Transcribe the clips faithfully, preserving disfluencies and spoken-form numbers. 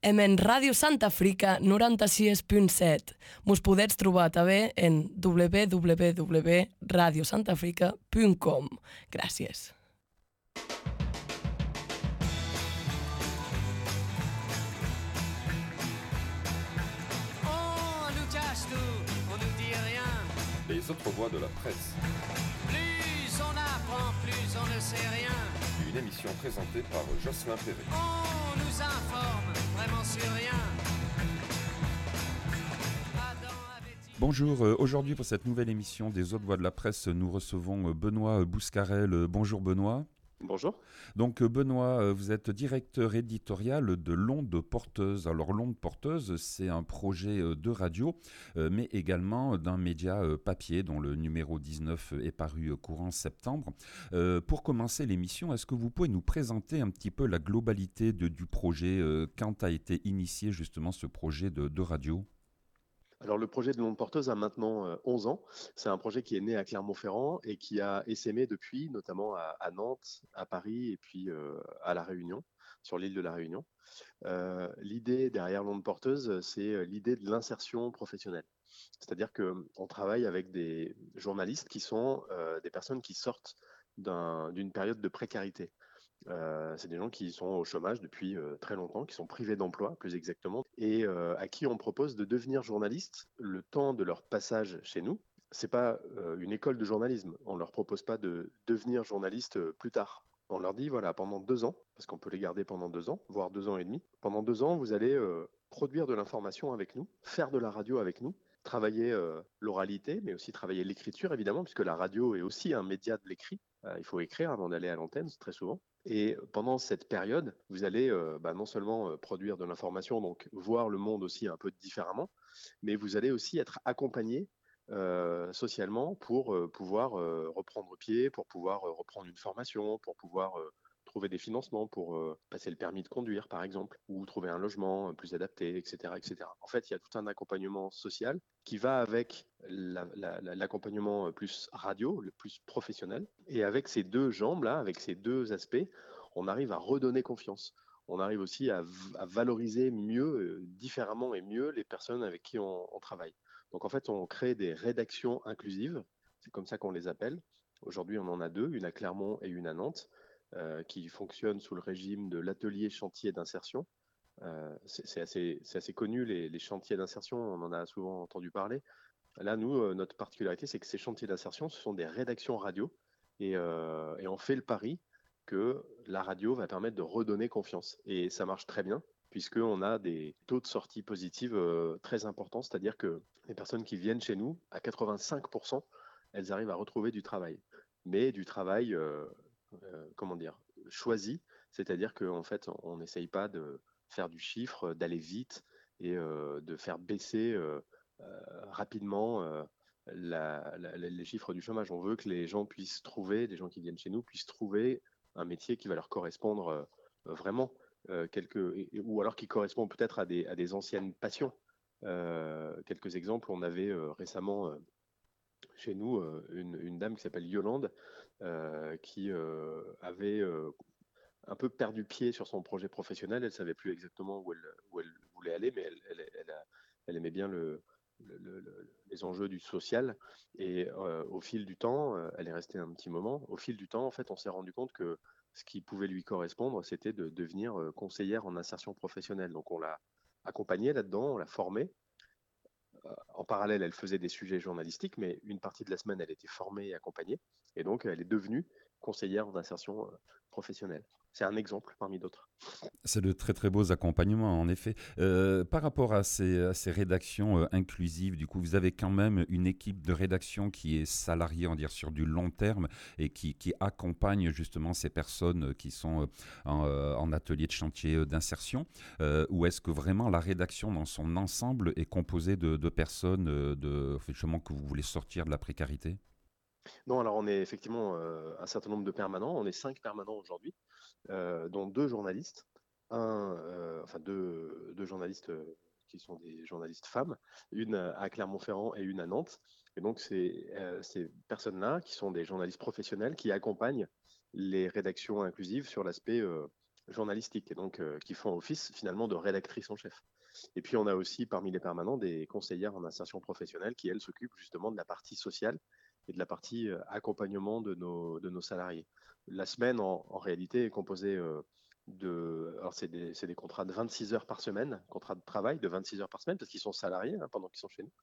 Emen Ràdio Santa Frica noranta-sis punt set. Mos podets trobar també en w w w punt radio santafrica punt com. Gràcies. Les autres voix de la presse. Plus on apprend, plus on ne sait rien. Une émission présentée par Jocelyn Perret. On nous informe vraiment sur rien. Bonjour, aujourd'hui pour cette nouvelle émission des autres voix de la presse, nous recevons Benoît Bouscarel. Bonjour Benoît. Bonjour. Donc Benoît, vous êtes directeur éditorial de l'Onde Porteuse. Alors l'Onde Porteuse, c'est un projet de radio, mais également d'un média papier dont le numéro dix-neuf est paru courant septembre. Euh, pour commencer l'émission, est-ce que vous pouvez nous présenter un petit peu la globalité de, du projet, euh, quand a été initié justement ce projet de, de radio ? Alors le projet de l'Onde Porteuse a maintenant euh, onze ans. C'est un projet qui est né à Clermont-Ferrand et qui a essaimé depuis, notamment à, à Nantes, à Paris et puis euh, à La Réunion, sur l'île de La Réunion. Euh, l'idée derrière l'Onde Porteuse, c'est l'idée de l'insertion professionnelle. C'est-à-dire qu'on travaille avec des journalistes qui sont euh, des personnes qui sortent d'un, d'une période de précarité. Euh, c'est des gens qui sont au chômage depuis euh, très longtemps, qui sont privés d'emploi plus exactement, et euh, à qui on propose de devenir journaliste le temps de leur passage chez nous. C'est pas euh, une école de journalisme, on leur propose pas de devenir journaliste euh, plus tard. On leur dit voilà, pendant deux ans, parce qu'on peut les garder pendant deux ans, voire deux ans et demi, pendant deux ans vous allez euh, produire de l'information avec nous, faire de la radio avec nous, travailler euh, l'oralité, mais aussi travailler l'écriture évidemment, puisque la radio est aussi un média de l'écrit. Euh, il faut écrire avant d'aller à l'antenne, très souvent. Et pendant cette période, vous allez euh, bah, non seulement euh, produire de l'information, donc voir le monde aussi un peu différemment, mais vous allez aussi être accompagné euh, socialement pour euh, pouvoir euh, reprendre pied, pour pouvoir euh, reprendre une formation, pour pouvoir euh, trouver des financements pour euh, passer le permis de conduire, par exemple, ou trouver un logement plus adapté, et cetera, et cetera. En fait, il y a tout un accompagnement social qui va avec la, la, la, l'accompagnement plus radio, le plus professionnel. Et avec ces deux jambes-là, avec ces deux aspects, on arrive à redonner confiance. On arrive aussi à, à valoriser mieux, euh, différemment et mieux les personnes avec qui on, on travaille. Donc en fait, on crée des rédactions inclusives, c'est comme ça qu'on les appelle. Aujourd'hui, on en a deux, une à Clermont et une à Nantes, euh, qui fonctionnent sous le régime de l'atelier chantier d'insertion. Euh, c'est, c'est, assez, c'est assez connu, les, les chantiers d'insertion, on en a souvent entendu parler. Là, nous, euh, notre particularité, c'est que ces chantiers d'insertion, ce sont des rédactions radio, et, euh, et on fait le pari que la radio va permettre de redonner confiance. Et ça marche très bien, puisqu'on a des taux de sortie positive euh, très importants, c'est-à-dire que les personnes qui viennent chez nous, à quatre-vingt-cinq pour cent, elles arrivent à retrouver du travail. Mais du travail, euh, euh, comment dire, choisi, c'est-à-dire qu'en fait, on n'essaye pas de faire du chiffre, d'aller vite et euh, de faire baisser euh, euh, rapidement euh, la, la, les chiffres du chômage. On veut que les gens puissent trouver, les gens qui viennent chez nous, puissent trouver un métier qui va leur correspondre euh, vraiment, euh, quelques, ou alors qui correspond peut-être à des, à des anciennes passions. Euh, quelques exemples, on avait euh, récemment euh, chez nous euh, une, une dame qui s'appelle Yolande, euh, qui euh, avait euh, un peu perdu pied sur son projet professionnel. Elle ne savait plus exactement où elle, où elle voulait aller, mais elle, elle, elle, a, elle aimait bien le, le, le, les enjeux du social. Et euh, au fil du temps, euh, elle est restée un petit moment. Au fil du temps, en fait, on s'est rendu compte que ce qui pouvait lui correspondre, c'était de devenir euh, conseillère en insertion professionnelle. Donc, on l'a accompagnée là-dedans, on l'a formée. Euh, en parallèle, elle faisait des sujets journalistiques, mais une partie de la semaine, elle était formée et accompagnée. Et donc, elle est devenue conseillère d'insertion euh, professionnelle. C'est un exemple parmi d'autres. C'est de très très beaux accompagnements, en effet. Euh, par rapport à ces, à ces rédactions euh, inclusives, du coup, vous avez quand même une équipe de rédaction qui est salariée, on va dire, sur du long terme et qui, qui accompagne justement ces personnes qui sont euh, en, euh, en atelier de chantier d'insertion. Euh, ou est-ce que vraiment la rédaction dans son ensemble est composée de, de personnes euh, de, justement, que vous voulez sortir de la précarité ? Non, alors on est effectivement euh, un certain nombre de permanents. On est cinq permanents aujourd'hui, euh, dont deux journalistes. Un, euh, enfin deux, deux journalistes euh, qui sont des journalistes femmes, une à Clermont-Ferrand et une à Nantes. Et donc c'est euh, ces personnes-là qui sont des journalistes professionnels qui accompagnent les rédactions inclusives sur l'aspect euh, journalistiques, et donc euh, qui font office finalement de rédactrice en chef. Et puis on a aussi parmi les permanents des conseillères en insertion professionnelle qui, elles, s'occupent justement de la partie sociale et de la partie euh, accompagnement de nos, de nos salariés. La semaine, en, en réalité, est composée euh, de... Alors, c'est des, c'est des contrats de vingt-six heures par semaine, contrats de travail de vingt-six heures par semaine, parce qu'ils sont salariés hein, pendant qu'ils sont chez nous.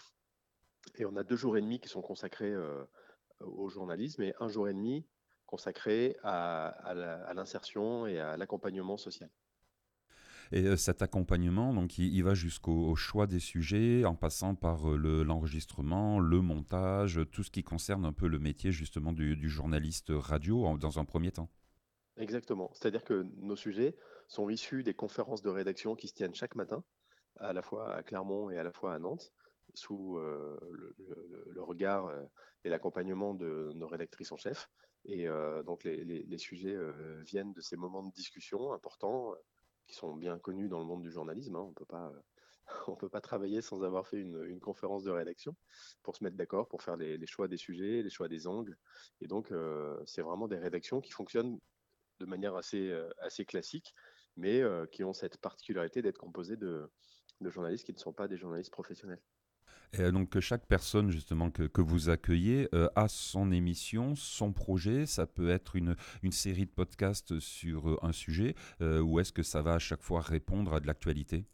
Et on a deux jours et demi qui sont consacrés euh, au journalisme et un jour et demi consacré à, à la- à l'insertion et à l'accompagnement social. Et euh, cet accompagnement, donc, il, il va jusqu'au au choix des sujets, en passant par euh, le- l'enregistrement, le montage, tout ce qui concerne un peu le métier justement du, du journaliste radio en- dans un premier temps. Exactement. C'est-à-dire que nos sujets sont issus des conférences de rédaction qui se tiennent chaque matin, à la fois à Clermont et à la fois à Nantes, sous euh, le, le- le regard euh, et l'accompagnement de nos rédactrices en chef. Et euh, donc les, les- les sujets euh, viennent de ces moments de discussion importants euh, qui sont bien connus dans le monde du journalisme, hein. On peut pas, on peut pas travailler sans avoir fait une, une conférence de rédaction pour se mettre d'accord, pour faire les, les choix des sujets, les choix des angles. Et donc, euh, c'est vraiment des rédactions qui fonctionnent de manière assez, euh, assez classique, mais euh, qui ont cette particularité d'être composées de, de journalistes qui ne sont pas des journalistes professionnels. Et euh, donc chaque personne justement que, que vous accueillez euh, a son émission, son projet. Ça peut être une, une série de podcasts sur euh, un sujet, euh, ou est-ce que ça va à chaque fois répondre à de l'actualité?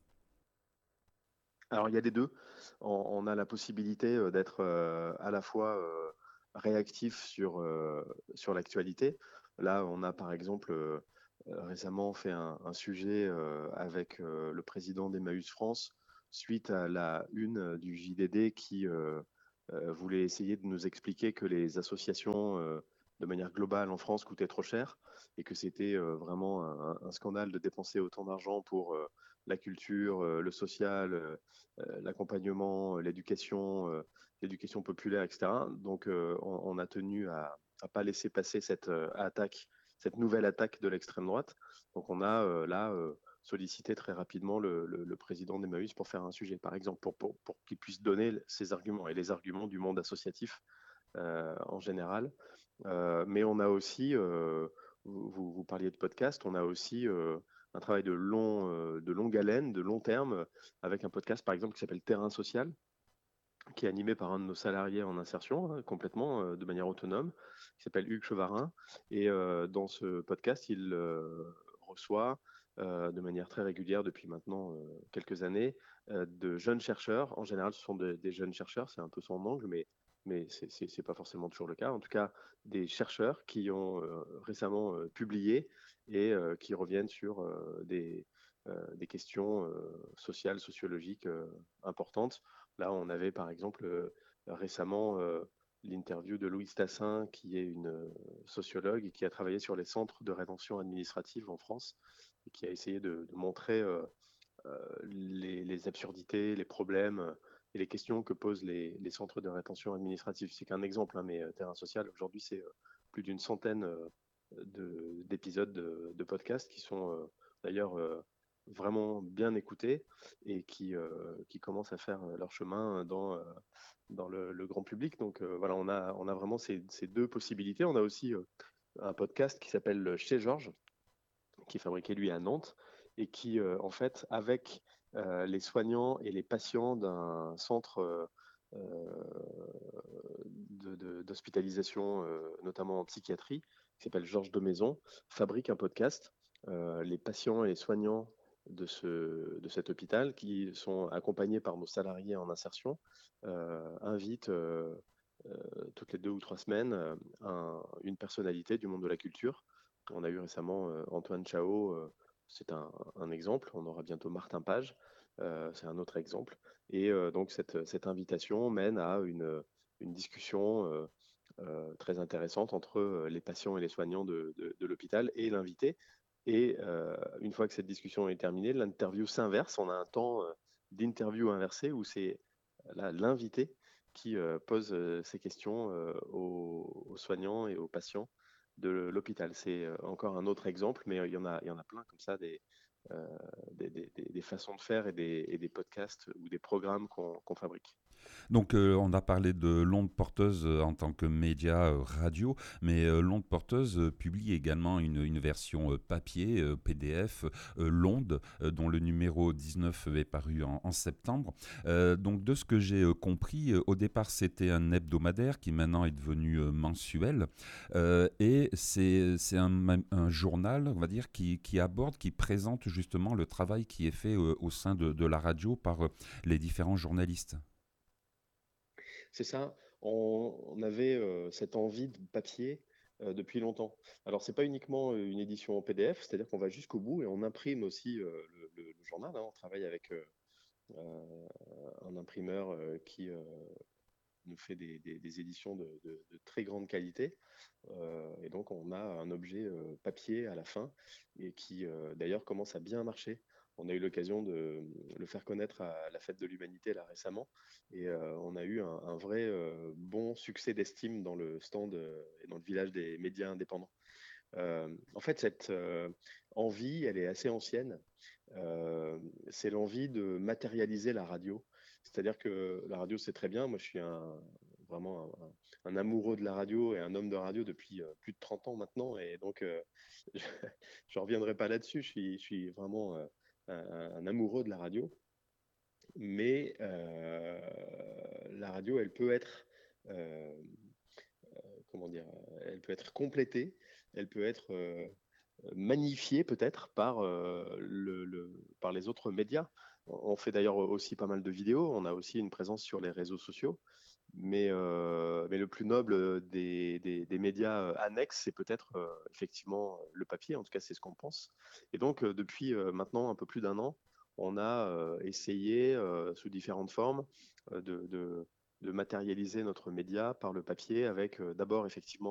Alors, il y a des deux. On, on a la possibilité euh, d'être euh, à la fois euh, réactif sur, euh, sur l'actualité. Là, on a par exemple euh, euh, récemment fait un, un sujet euh, avec euh, le président d'Emmaüs France suite à la une euh, du J D D qui euh, euh, voulait essayer de nous expliquer que les associations euh, de manière globale en France coûtaient trop cher et que c'était euh, vraiment un, un scandale de dépenser autant d'argent pour euh, la culture, euh, le social, euh, euh, l'accompagnement, euh, l'éducation, euh, l'éducation populaire, et cetera. Donc, euh, on, on a tenu à ne pas laisser passer cette euh, attaque, cette nouvelle attaque de l'extrême droite. Donc, on a euh, là euh, sollicité très rapidement le, le, le président d'Emmaüs pour faire un sujet, par exemple, pour, pour, pour qu'il puisse donner ses arguments et les arguments du monde associatif euh, en général. Euh, mais on a aussi, euh, vous, vous, vous parliez de podcast, on a aussi euh, un travail de, long, euh, de longue haleine, de long terme, avec un podcast par exemple qui s'appelle Terrain Social, qui est animé par un de nos salariés en insertion, hein, complètement euh, de manière autonome, qui s'appelle Hugues Chevarin. Et euh, dans ce podcast, il euh, reçoit euh, de manière très régulière depuis maintenant euh, quelques années euh, de jeunes chercheurs. En général, ce sont de- des jeunes chercheurs, c'est un peu son angle, mais mais c'est c'est- c'est pas forcément toujours le cas. En tout cas, des chercheurs qui ont euh, récemment euh, publié et euh, qui reviennent sur euh, des, euh, des questions euh, sociales, sociologiques euh, importantes. Là, on avait par exemple euh, récemment euh, l'interview de Louise Tassin, qui est une euh, sociologue et qui a travaillé sur les centres de rétention administrative en France et qui a essayé de, de montrer euh, euh, les, les absurdités, les problèmes euh, et les questions que posent les, les centres de rétention administrative. C'est qu'un exemple, hein, mais euh, Terrain Social, aujourd'hui, c'est euh, plus d'une centaine euh, de- d'épisodes de, de podcasts qui sont euh, d'ailleurs euh, vraiment bien écoutés et qui, euh, qui commencent à faire euh, leur chemin dans, euh, dans le, le grand public. Donc euh, voilà, on a, on a vraiment ces, ces deux possibilités. On a aussi euh, un podcast qui s'appelle Chez Georges, qui est fabriqué lui à Nantes et qui, euh, en fait, avec euh, les soignants et les patients d'un centre euh, de- de- d'hospitalisation, euh, notamment en psychiatrie, qui s'appelle Georges de Maison, fabrique un podcast. Euh, les patients et les soignants de, ce, de cet hôpital, qui sont accompagnés par nos salariés en insertion, euh, invitent euh, euh, toutes les deux ou trois semaines euh, un- une personnalité du monde de la culture. On a eu récemment euh, Antoine Chao, euh, c'est un, un exemple. On aura bientôt Martin Page, euh, c'est un autre exemple. Et euh, donc cette, cette invitation mène à une, une discussion euh, euh, très intéressante entre euh, les patients et les soignants de, de- de l'hôpital et l'invité. Et euh, une fois que cette discussion est terminée, l'interview s'inverse. On a un temps euh, d'interview inversé où c'est là l'invité qui euh, pose euh, ces questions euh, aux, aux soignants et aux patients de l'hôpital. C'est euh, encore un autre exemple, mais il y en a, il y en a plein comme ça, des, euh, des, des, des, façons de faire et des, et des podcasts ou des programmes qu'on qu'on fabrique. Donc euh, on a parlé de l'onde porteuse euh, en tant que média euh, radio, mais euh, l'onde porteuse euh, publie également une, une version euh, papier, euh, P D F, euh, l'onde, euh, dont le numéro dix-neuf est paru en, en septembre. Euh, donc de ce que j'ai euh, compris, euh, au départ c'était un hebdomadaire qui maintenant est devenu euh, mensuel, euh, et c'est, c'est un, un journal, on va dire, qui, qui aborde, qui présente justement le travail qui est fait euh, au sein de, de la radio par euh, les différents journalistes. C'est ça, on, on avait euh, cette envie de papier euh, depuis longtemps. Alors, c'est pas uniquement euh, une édition en P D F, c'est-à-dire qu'on va jusqu'au bout et on imprime aussi euh, le, le- le journal, hein. On travaille avec euh, euh, un imprimeur euh, qui euh, nous fait des, des- des éditions de, de- de très grande qualité. Euh, et donc, on a un objet euh, papier à la fin et qui, euh, d'ailleurs, commence à bien marcher. On a eu l'occasion de le faire connaître à la Fête de l'Humanité là récemment et euh, on a eu un, un vrai euh, bon succès d'estime dans le stand euh, et dans le village des médias indépendants. Euh, en fait, cette euh, envie, elle est assez ancienne. Euh, c'est l'envie de matérialiser la radio. C'est-à-dire que la radio, c'est très bien. Moi, je suis un, vraiment un, un amoureux de la radio et un homme de radio depuis euh, plus de trente ans maintenant. Et donc, euh, je ne reviendrai pas là-dessus. Je suis, je suis vraiment euh, un, un amoureux de la radio. Mais euh, la radio, elle peut être, euh, comment dire, elle peut être complétée, elle peut être euh, magnifiée peut-être par, euh, le, le- par les autres médias. On fait d'ailleurs aussi pas mal de vidéos, on a aussi une présence sur les réseaux sociaux, mais, euh, mais le plus noble des, des- des médias annexes, c'est peut-être euh, effectivement le papier, en tout cas c'est ce qu'on pense. Et donc euh, depuis euh, maintenant un peu plus d'un an, on a euh, essayé euh, sous différentes formes euh, de, de- de matérialiser notre média par le papier avec euh, d'abord effectivement